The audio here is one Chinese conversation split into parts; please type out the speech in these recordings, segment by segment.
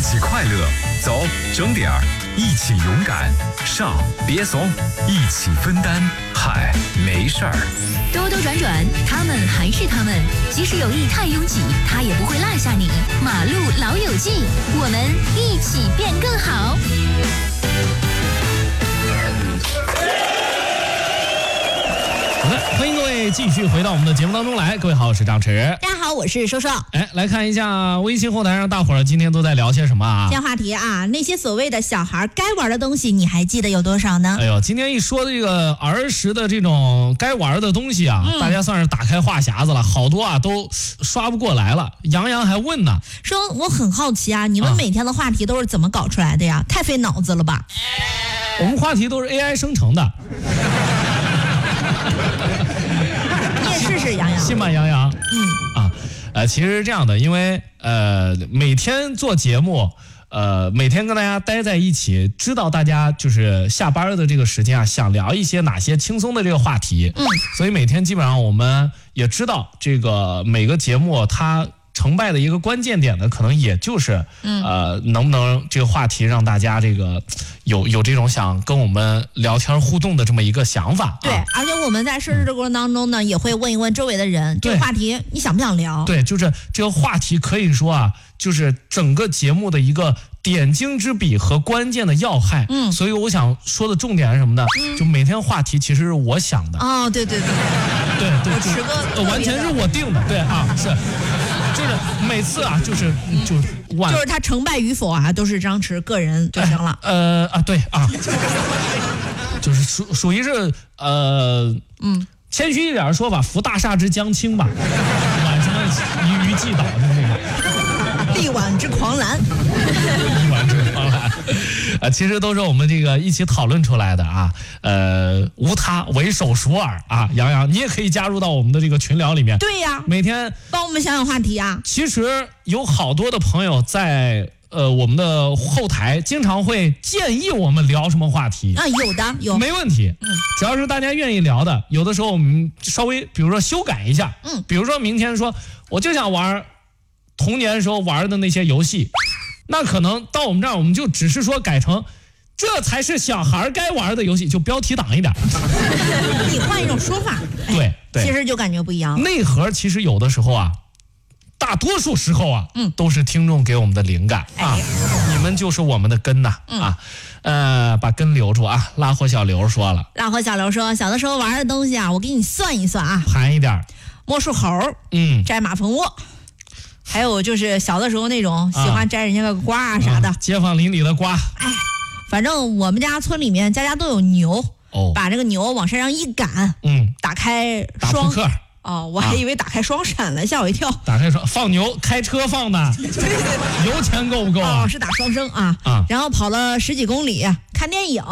起快乐，走，整点儿，一起勇敢，上，别怂，一起分担，嗨，没事儿。 兜兜转转，他们还是他们，即使有意太拥挤，他也不会落下你。马路老友记，我们一起变更好。 好的，欢迎各位继续回到我们的节目当中来。各位好，我是张弛。 大家好，我是收收。 来看一下微信后台上大伙儿今天都在聊些什么啊？ 今天话题啊，那些所谓的小孩该玩的东西，你还记得有多少呢？ 哎呦，今天一说这个儿时的这种该玩的东西啊，大家算是打开话匣子了，好多啊都刷不过来了。杨洋还问呢， 说我很好奇啊，你们每天的话题都是怎么搞出来的呀？太费脑子了吧？ 我们话题都是 AI 生成的。 你也试试，杨洋。 信吗，杨洋？其实是这样的，因为每天做节目，每天跟大家待在一起，知道大家就是下班的这个时间啊，想聊一些哪些轻松的这个话题，所以每天基本上我们也知道这个每个节目它成败的一个关键点呢，可能也就是能不能这个话题让大家这个有这种想跟我们聊天互动的这么一个想法。 对，而且我们在设置的过程当中呢，也会问一问周围的人，这个话题你想不想聊？ 对，就是这个话题可以说啊，就是整个节目的一个点睛之笔和关键的要害。所以我想说的重点是什么呢？就每天话题其实是我想的。 哦，对， 我池哥完全是我定的。对啊，是。就是每次啊，就是他成败与否啊，都是张弛个人就行了。 对啊，就是属于是谦虚一点的说法，扶大厦之将倾吧，挽什么鱼既倒的那个， 力挽之狂澜， 力挽之狂澜。其实都是我们这个一起讨论出来的啊，无他，为手熟耳啊。杨洋，你也可以加入到我们的这个群聊里面。 对呀， 每天帮我们想想话题啊。 其实有好多的朋友在我们的后台经常会建议我们聊什么话题啊， 有没问题。只要是大家愿意聊的，有的时候我们稍微比如说修改一下，比如说明天说我就想玩童年时候玩的那些游戏。那可能到我们这儿，我们就只是说改成，这才是小孩该玩的游戏，就标题党一点。 你换一种说法， 对， 其实就感觉不一样。 内核其实有的时候啊，大多数时候啊，都是听众给我们的灵感啊，你们就是我们的根呐把根留住啊。拉火小刘说了， 拉火小刘说，小的时候玩的东西啊，我给你算一算啊， 盘一点， 摸树猴，摘马蜂窝。还有就是小的时候那种喜欢摘人家个瓜啊啥的， 街坊邻里的瓜。 反正我们家村里面家家都有牛，把这个牛往山上一赶，打开双扑克。 我还以为打开双闪了，吓我一跳。 打开双放牛，开车放的，油钱够不够啊？ 是打双升啊。然后跑了10几公里看电影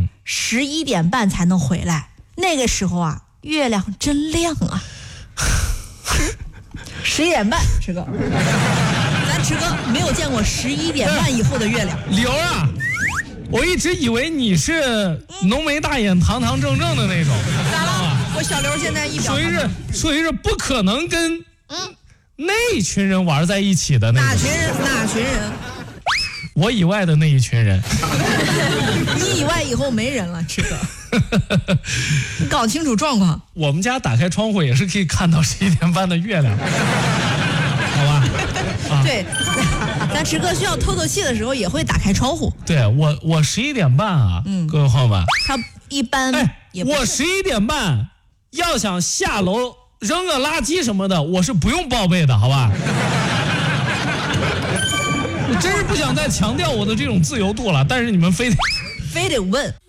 ，11点半才能回来。那个时候啊，月亮真亮啊。11点半，池哥，咱池哥没有见过11点半以后的月亮。 刘啊，我一直以为你是浓眉大眼、堂堂正正的那种。 咋了？我小刘现在一表属于是不可能跟那群人玩在一起的那种。 哪群人？ 我以外的那一群人。 你以外以后没人了，池哥。你搞清楚状况。 我们家打开窗户也是可以看到11点半的月亮，好吧？ 对，咱池哥需要透透气的时候也会打开窗户。 对，我11点半啊，各位朋友们， 他一般也不我11点半要想下楼扔个垃圾什么的，我是不用报备的，好吧？我真是不想再强调我的这种自由度了，但是你们非得问。